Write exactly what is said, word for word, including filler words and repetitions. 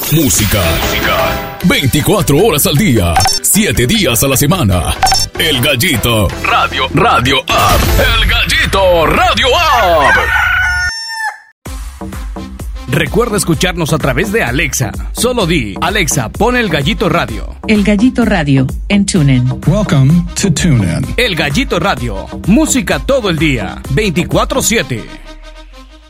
Música. Música. veinticuatro horas al día. siete días a la semana. El Gallito Radio. Radio App. El Gallito Radio App. Recuerda escucharnos a través de Alexa. Solo di, Alexa, pon El Gallito Radio. El Gallito Radio en TuneIn. Welcome to TuneIn. El Gallito Radio. Música todo el día. veinticuatro siete.